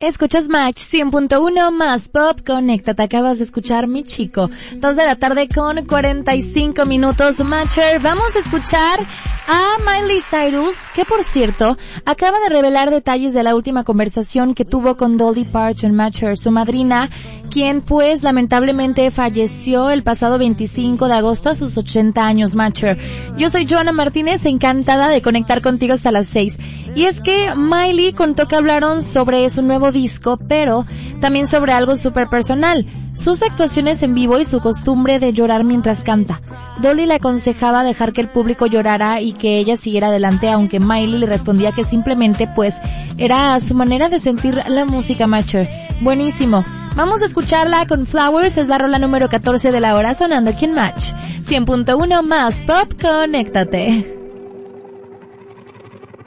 Escuchas Match 100.1 más Pop, conéctate, acabas de escuchar Mi Chico. 2 de la tarde con 45 minutos, Matcher. Vamos a escuchar a Miley Cyrus, que por cierto, acaba de revelar detalles de la última conversación que tuvo con Dolly Parton, Matcher, su madrina, quien pues lamentablemente falleció el pasado 25 de agosto a sus 80 años, Matcher. Yo soy Joana Martínez, encantada de conectar contigo hasta las 6. Y es que Miley contó que hablaron sobre su nuevo disco, pero también sobre algo súper personal, sus actuaciones en vivo y su costumbre de llorar mientras canta. Dolly le aconsejaba dejar que el público llorara y que ella siguiera adelante, aunque Miley le respondía que simplemente pues era su manera de sentir la música, Matcher. Buenísimo. Vamos a escucharla con Flowers, es la rola número 14 de la hora sonando aquí en Match 100.1 más Pop, conéctate.